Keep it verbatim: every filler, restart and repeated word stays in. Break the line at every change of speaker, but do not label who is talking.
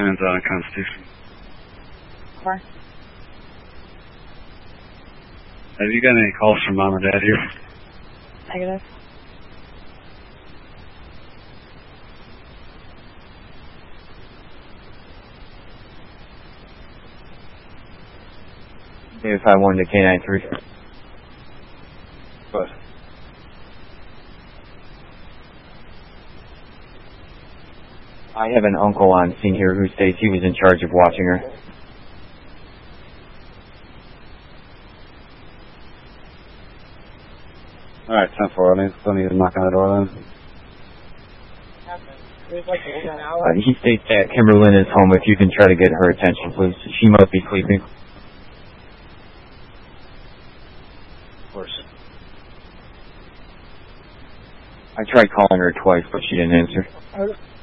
Lieutenant's out on Constitution.
Where?
Have you got any calls from Mom or Dad here?
Negative.
If I wanted to K nine three.
What?
I have an uncle on scene here who states he was in charge of watching her.
Alright, ten four. I need, still need to knock on the door then.
Uh, he states that Kimberlyn is home. If you can try to get her attention, please. She must be sleeping.
Of course.
I tried calling her twice, but she didn't answer.
Okay.